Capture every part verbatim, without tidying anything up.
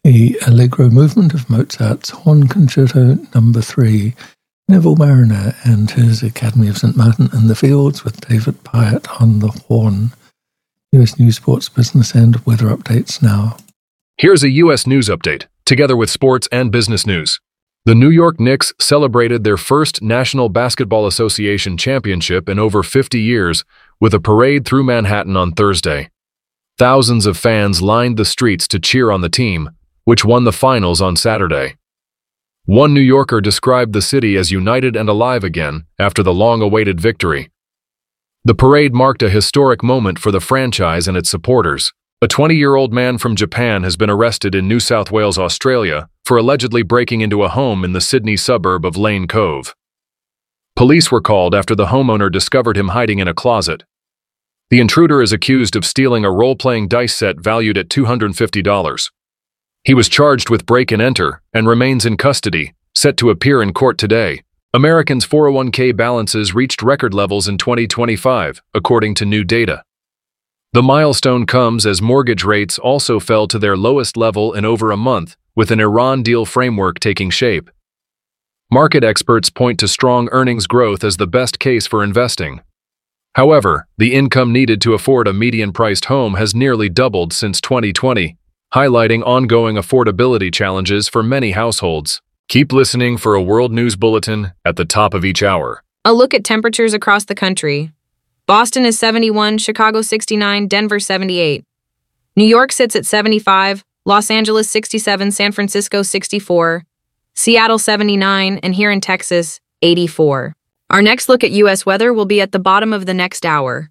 The Allegro movement of Mozart's Horn Concerto Number three, Neville Mariner and his Academy of Saint Martin in the Fields with David Pyatt on the horn. U S News, Sports, Business and Weather Updates now. Here's a U S News Update, together with sports and business news. The New York Knicks celebrated their first National Basketball Association championship in over fifty years with a parade through Manhattan on Thursday. Thousands of fans lined the streets to cheer on the team, which won the finals on Saturday. One New Yorker described the city as united and alive again after the long-awaited victory. The parade marked a historic moment for the franchise and its supporters. A twenty-year-old man from Japan has been arrested in New South Wales, Australia, for allegedly breaking into a home in the Sydney suburb of Lane Cove. Police were called after the homeowner discovered him hiding in a closet. The intruder is accused of stealing a role-playing dice set valued at two hundred fifty dollars. He was charged with break-and-enter and remains in custody, set to appear in court today. Americans' four oh one k balances reached record levels in twenty twenty-five, according to new data. The milestone comes as mortgage rates also fell to their lowest level in over a month, with an Iran deal framework taking shape. Market experts point to strong earnings growth as the best case for investing. However, the income needed to afford a median-priced home has nearly doubled since twenty twenty, highlighting ongoing affordability challenges for many households. Keep listening for a World News Bulletin at the top of each hour. A look at temperatures across the country. Boston is seventy-one, Chicago sixty-nine, Denver seventy-eight. New York sits at seventy-five, Los Angeles sixty-seven, San Francisco sixty-four, Seattle seventy-nine, and here in Texas, eighty-four. Our next look at U S weather will be at the bottom of the next hour.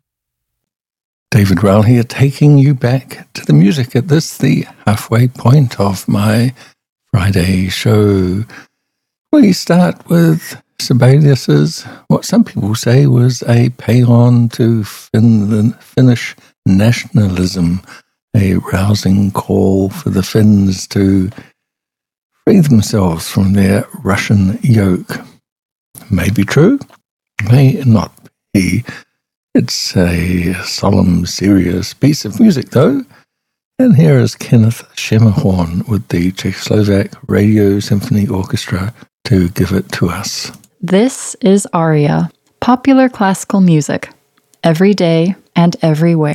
David Rowell here, taking you back to the music at this, the halfway point of my Friday show. We start with Sibelius's, what some people say was a paean to fin- Finnish nationalism, a rousing call for the Finns to free themselves from their Russian yoke. May be true, may not be. It's a solemn, serious piece of music, though. And here is Kenneth Schermerhorn with the Czechoslovak Radio Symphony Orchestra to give it to us. This is Aria, popular classical music, every day and everywhere.